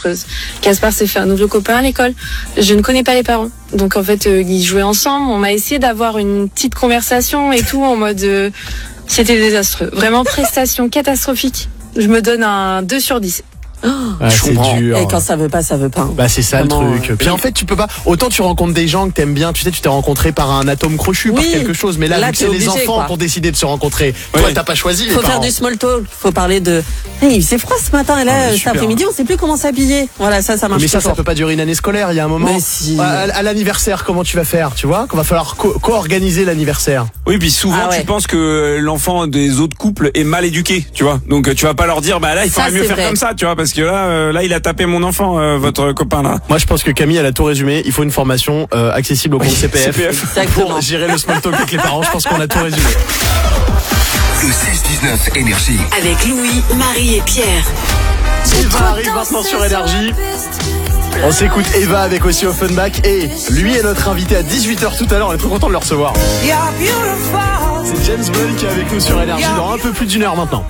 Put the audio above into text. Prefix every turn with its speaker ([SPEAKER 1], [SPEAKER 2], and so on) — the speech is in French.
[SPEAKER 1] désastreuse. Caspar s'est fait un nouveau copain à l'école. Je ne connais pas les parents. Donc en fait, ils jouaient ensemble. On m'a essayé d'avoir une petite conversation et tout en mode... c'était désastreux. Vraiment, prestation catastrophique. Je me donne un 2 sur 10.
[SPEAKER 2] C'est dur.
[SPEAKER 3] Et quand ça veut pas, ça veut pas.
[SPEAKER 2] Bah c'est ça
[SPEAKER 3] vraiment,
[SPEAKER 2] le truc. Puis en fait tu peux pas. Autant tu rencontres des gens que t'aimes bien. Tu sais, tu t'es rencontré par un atome crochu, par quelque chose. Mais là vu que c'est les enfants qui ont décidé de se rencontrer. Toi t'as pas choisi.
[SPEAKER 3] Faut faire du small talk. Faut parler de. Hey, c'est froid ce matin et là cet après-midi on sait plus comment s'habiller. Voilà, ça marche.
[SPEAKER 2] Mais ça peut pas durer une année scolaire. Il y a un moment.
[SPEAKER 3] Mais si.
[SPEAKER 2] À l'anniversaire, comment tu vas faire? Tu vois qu'on va falloir co-organiser l'anniversaire.
[SPEAKER 4] Oui, puis souvent tu penses que l'enfant des autres couples est mal éduqué, tu vois. Donc tu vas pas leur dire bah là il faudrait mieux faire comme ça, tu vois, parce que là il a tapé mon enfant, votre copain là.
[SPEAKER 2] Moi je pense que Camille elle a tout résumé. Il faut une formation accessible au compte CPF.
[SPEAKER 3] Exactement.
[SPEAKER 2] Pour gérer le small talk avec les parents. Je pense qu'on a tout résumé.
[SPEAKER 5] Le 16-19 Énergie.
[SPEAKER 6] Avec Louis, Marie et Pierre.
[SPEAKER 2] Eva arrive maintenant sur Énergie. On s'écoute Eva avec aussi Offenbach et lui est notre invité à 18h tout à l'heure. On est trop content de le recevoir. C'est James Bond qui est avec nous sur Énergie dans un peu plus d'1 heure maintenant.